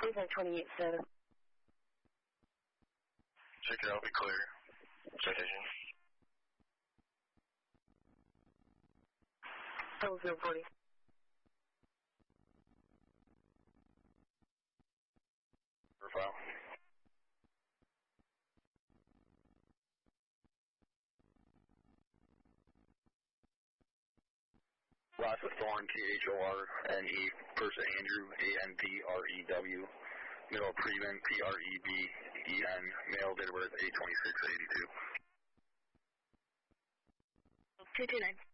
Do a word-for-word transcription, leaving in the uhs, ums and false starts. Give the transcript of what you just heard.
Please on twenty-eight seven. Check it out, be clear. Citation. Double zero forty. Profile. Last is Thorn, T H O R N E, first Andrew, A N D R E W, middle Preben, P R E B E N, male, date of birth, eight twenty-six eighty-two. two two nine.